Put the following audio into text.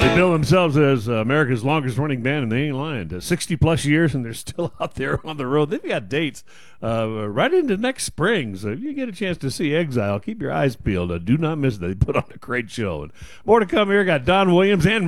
They bill themselves as America's longest running band, and they ain't lying. 60 plus years, and they're still out there on the road. They've got dates right into next spring. So if you get a chance to see Exile, keep your eyes peeled. Do not miss it. They put on a great show. And more to come here. Got Don Williams and